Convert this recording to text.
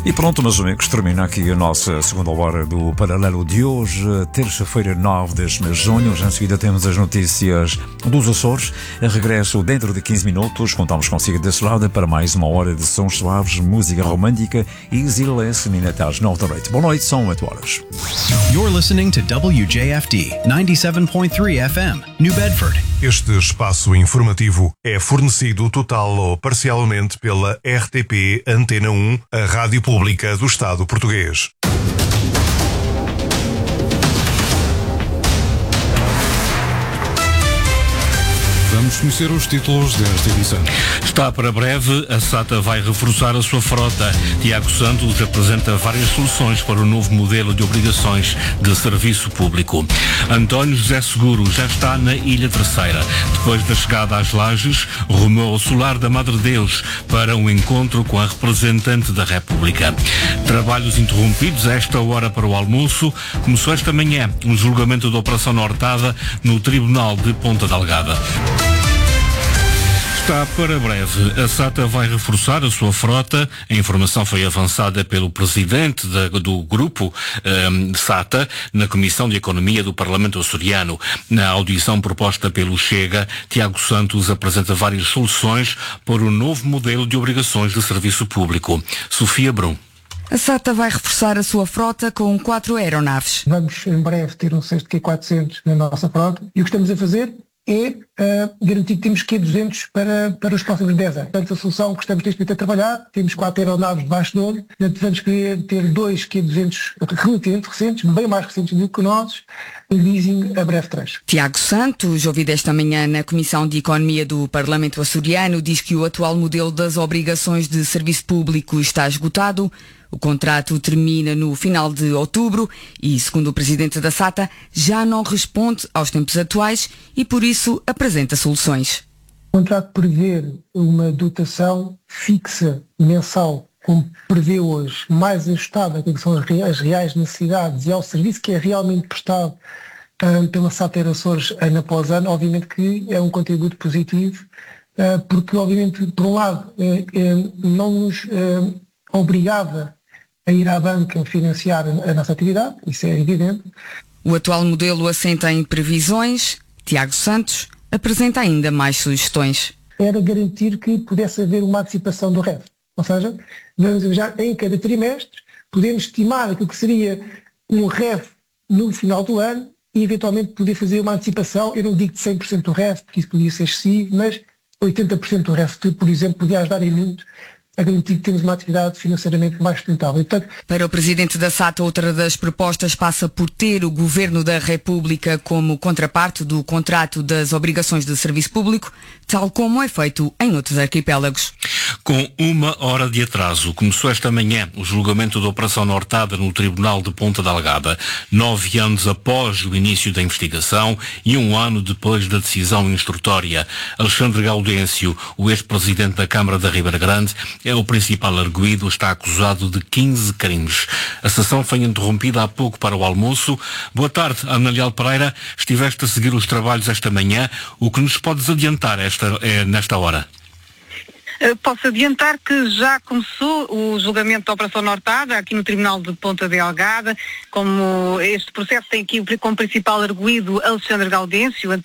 E pronto, meus amigos, termina aqui a nossa segunda hora do Paralelo de hoje, terça-feira, 9 deste mês de junho. Já em seguida temos as notícias dos Açores. A regresso dentro de 15 minutos. Contamos consigo desse lado para mais uma hora de sons suaves, música romântica e easy listening até às 9 da noite. Boa noite, são 8 horas. You're listening to WJFD 97.3 FM, New Bedford. Este espaço informativo é fornecido total ou parcialmente pela RTP Antena 1, a Rádio Pública do Estado Português. Vamos conhecer os títulos desta edição. Está para breve, a SATA vai reforçar a sua frota. Tiago Santos apresenta várias soluções para o novo modelo de obrigações de serviço público. António José Seguro já está na Ilha Terceira. Depois da chegada às Lajes, rumou ao Solar da Madre Deus para um encontro com a representante da República. Trabalhos interrompidos a esta hora para o almoço. Começou esta manhã um julgamento da Operação Nortada no Tribunal de Ponta Delgada. Está para breve. A SATA vai reforçar a sua frota. A informação foi avançada pelo presidente do grupo SATA na Comissão de Economia do Parlamento Açoriano. Na audição proposta pelo Chega, Tiago Santos apresenta várias soluções para o novo modelo de obrigações de serviço público. Sofia Brum. A SATA vai reforçar a sua frota com 4 aeronaves. Vamos em breve ter um cesto Q400 na nossa frota e o que estamos a fazer é garantir que temos Q200 para os próximos 10 anos. Portanto, a solução que estamos neste momento a trabalhar, temos 4 aeronaves debaixo de olho, vamos querer ter 2 Q200 relativamente recentes, bem mais recentes do que nós, em leasing a breve trecho. Tiago Santos, ouvido esta manhã na Comissão de Economia do Parlamento Açoriano, diz que o atual modelo das obrigações de serviço público está esgotado. O contrato termina no final de outubro e, segundo o presidente da SATA, já não responde aos tempos atuais e, por isso, apresenta soluções. O contrato prevê uma dotação fixa mensal, como prevê hoje, mais ajustada àquilo que são as reais necessidades e ao serviço que é realmente prestado pela SATA Açores ano após ano. Obviamente que é um contributo positivo, porque, obviamente, por um lado, não nos obrigava a ir à banca financiar a nossa atividade, isso é evidente. O atual modelo assenta em previsões. Tiago Santos apresenta ainda mais sugestões. Era garantir que pudesse haver uma antecipação do REV. Ou seja, vamos já em cada trimestre, podemos estimar aquilo que seria um REV no final do ano e eventualmente poder fazer uma antecipação, eu não digo de 100% do REV, porque isso podia ser excessivo, mas 80% do REV, por exemplo, podia ajudar em muito a garantir que temos uma atividade financeiramente mais sustentável. E, portanto, para o presidente da SATA, outra das propostas passa por ter o Governo da República como contraparte do contrato das obrigações de serviço público, tal como é feito em outros arquipélagos. Com 1 hora de atraso, começou esta manhã o julgamento da Operação Nortada no Tribunal de Ponta Delgada. 9 anos após o início da investigação e 1 ano depois da decisão instrutória. Alexandre Gaudêncio, o ex-presidente da Câmara da Ribeira Grande, é o principal arguido, está acusado de 15 crimes. A sessão foi interrompida há pouco para o almoço. Boa tarde, Ana Leal Pereira. Estiveste a seguir os trabalhos esta manhã. O que nos podes adiantar nesta hora? Posso adiantar que já começou o julgamento da Operação Nortada aqui no Tribunal de Ponta Delgada. Como este processo tem aqui como principal arguido Alexandre Gaudêncio,